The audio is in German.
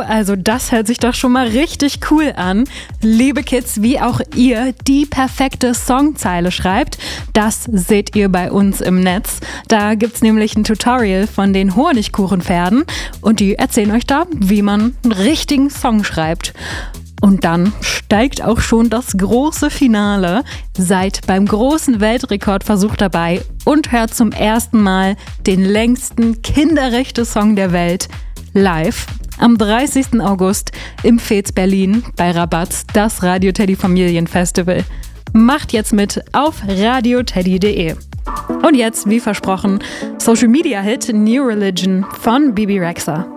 also das hört sich doch schon mal richtig cool an. Liebe Kids, wie auch ihr die perfekte Songzeile schreibt, das seht ihr bei uns im Netz. Da gibt's nämlich ein Tutorial von den Honigkuchenpferden und die erzählen euch da, wie man einen richtigen Song schreibt. Und dann steigt auch schon das große Finale. Seid beim großen Weltrekordversuch dabei und hört zum ersten Mal den längsten Kinderrechte-Song der Welt live am 30. August im Fez Berlin bei Rabatz, das Radio Teddy Familienfestival. Macht jetzt mit auf radioteddy.de. Und jetzt, wie versprochen, Social Media Hit New Religion von Bibi Rexha.